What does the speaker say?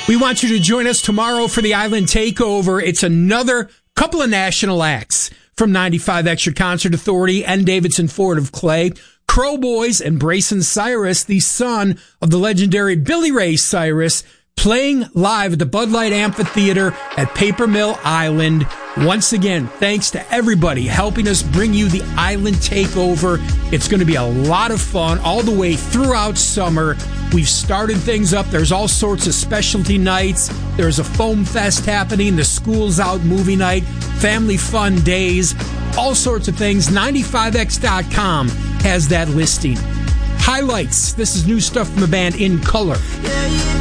We want you to join us tomorrow for the Island Takeover. It's another couple of national acts from 95 Extra Concert Authority and Davidson Ford of Clay. Crow Boys and Brayson Cyrus, the son of the legendary Billy Ray Cyrus, playing live at the Bud Light Amphitheater at Paper Mill Island. Once again, thanks to everybody helping us bring you the Island Takeover. It's going to be a lot of fun all the way throughout summer. We've started things up. There's all sorts of specialty nights. There's a foam fest happening, the School's Out movie night, family fun days, all sorts of things. 95x.com has that listing. Highlights. This is new stuff from the band In Color.